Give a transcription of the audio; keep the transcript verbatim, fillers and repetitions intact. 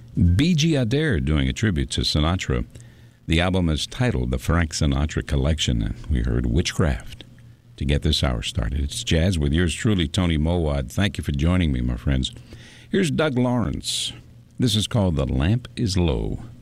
B G Adair doing a tribute to Sinatra. The album is titled The Frank Sinatra Collection, and we heard Witchcraft to get this hour started. It's Jazz with yours truly, Tony Mowad. Thank you for joining me, my friends. Here's Doug Lawrence. This is called The Lamp is Low.